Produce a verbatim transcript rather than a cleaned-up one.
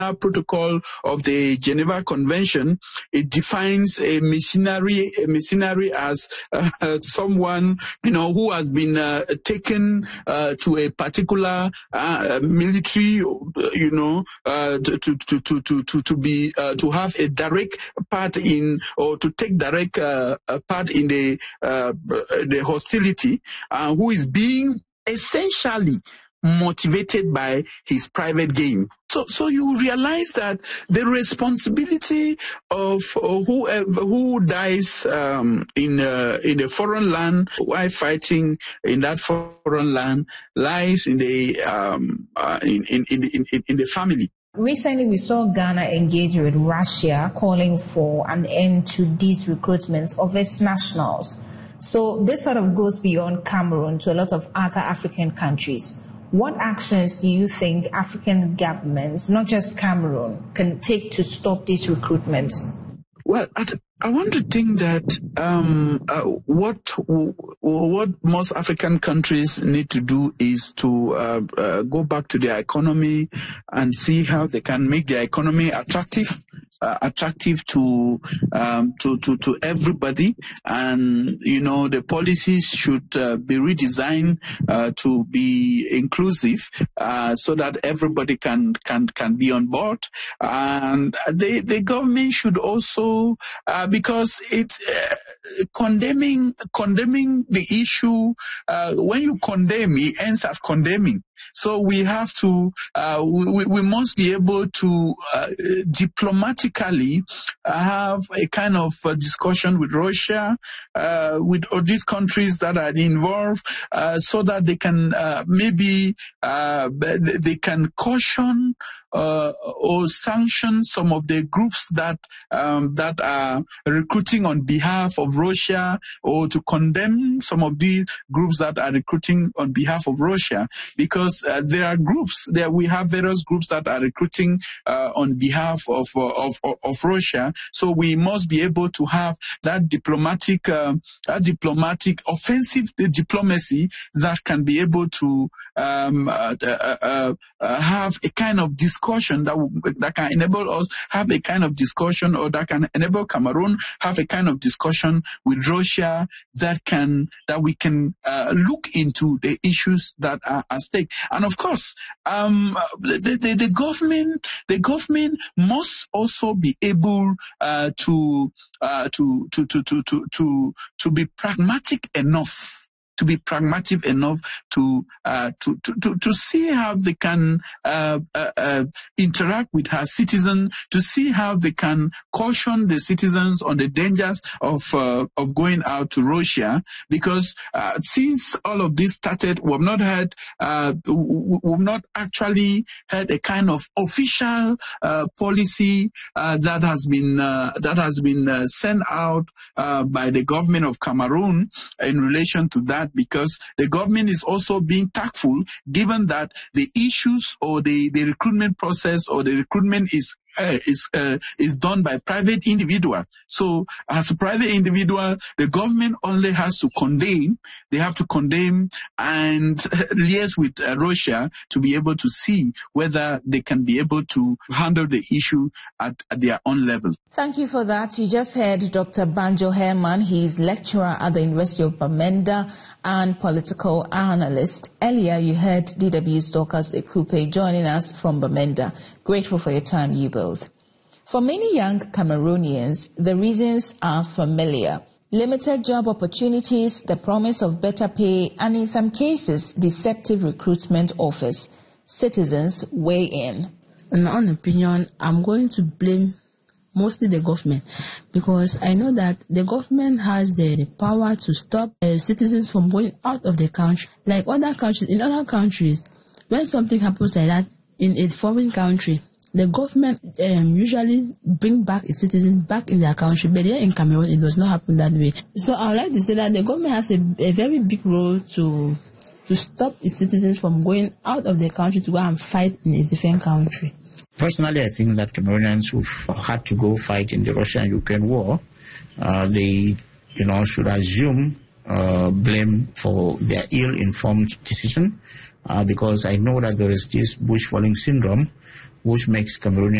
protocol of the Geneva Convention, it defines a mercenary, a mercenary as uh, someone, you know, who has been uh, taken uh, to a particular uh, military, you know, uh, to, to, to, to, to, to be, uh, to have a direct part in, or to take direct uh, part in the, uh, the hostility, uh, who is being essentially motivated by his private gain. So, so you realize that the responsibility of whoever who dies um, in a, in a foreign land while fighting in that foreign land lies in the um, uh, in, in, in, in, in the family. Recently, we saw Ghana engage with Russia, calling for an end to these recruitments of its nationals. So this sort of goes beyond Cameroon to a lot of other African countries. What actions do you think African governments, not just Cameroon, can take to stop these recruitments? Well, I, I want to think that um, uh, what what most African countries need to do is to uh, uh, go back to their economy and see how they can make their economy attractive. Uh, attractive to um, to to to everybody, and you know the policies should uh, be redesigned uh, to be inclusive, uh, so that everybody can can can be on board. And the the government should also uh, because it uh, condemning condemning the issue uh, when you condemn, it ends up condemning. So we have to, uh, we, we must be able to uh, diplomatically have a kind of uh, discussion with Russia, uh, with all these countries that are involved, uh, so that they can uh, maybe uh, they can caution uh, or sanction some of the groups that um, that are recruiting on behalf of Russia, or to condemn some of the groups that are recruiting on behalf of Russia, because Uh, there are groups there. We have various groups that are recruiting uh, on behalf of, uh, of of of Russia. So we must be able to have that diplomatic, uh, that diplomatic offensive diplomacy that can be able to um, uh, uh, uh, uh, have a kind of discussion that w- that can enable us have a kind of discussion, or that can enable Cameroon have a kind of discussion with Russia that can that we can uh, look into the issues that are at stake. And of course, um, the, the, the government, the government must also be able uh, to, uh, to, to, to, to, to, to, to be pragmatic enough. To be pragmatic enough to uh, to, to to to see how they can uh, uh, uh, interact with her citizens, to see how they can caution the citizens on the dangers of uh, of going out to Russia. Because uh, since all of this started, we've not had uh, we've not actually had a kind of official uh, policy uh, that has been uh, that has been uh, sent out uh, by the government of Cameroon in relation to that. Because the government is also being tactful, given that the issues or the, the recruitment process or the recruitment is Uh, is uh, is done by private individual. So as a private individual, the government only has to condemn. They have to condemn and liaise with uh, Russia to be able to see whether they can be able to handle the issue at, at their own level. Thank you for that. You just heard Doctor Banjo Herman. He's lecturer at the University of Bamenda and political analyst. Earlier, you heard D W's Dorcas Ekupe joining us from Bamenda. Grateful for your time, you both. For many young Cameroonians, the reasons are familiar. Limited job opportunities, the promise of better pay, and in some cases, deceptive recruitment offers. Citizens weigh in. In my own opinion, I'm going to blame mostly the government, because I know that the government has the, the power to stop uh, citizens from going out of the country. Like other countries, in other countries, when something happens like that in a foreign country, the government um, usually bring back its citizens back in their country. But here in Cameroon, it does not happen that way. So I would like to say that the government has a, a very big role to to stop its citizens from going out of the country to go and fight in a different country. Personally, I think that Cameroonians who've had to go fight in the Russia-Ukraine war, uh, they, you know, should assume uh, blame for their ill-informed decision, uh, because I know that there is this bush falling syndrome, which makes Cameroonians